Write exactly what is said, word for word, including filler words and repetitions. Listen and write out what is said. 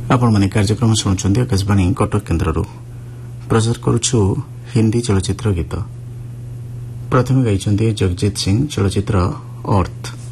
आपण माने कार्यक्रम शुणुंट आकाशवाणी कटक केन्द्र प्रचार करुछु हिंदी चलचित्र गीत प्रथम गाइछन्ते जगजीत सिंह चलचित्र अर्थ।